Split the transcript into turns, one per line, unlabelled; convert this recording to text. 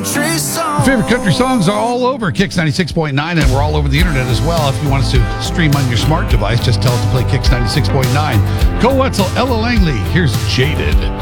Favorite country songs are all over Kicks 96.9, and we're all over the internet as well. If you want us to stream on your smart device, just tell us to play Kicks 96.9. Cole Wetzel, Ella Langley, here's Jaded.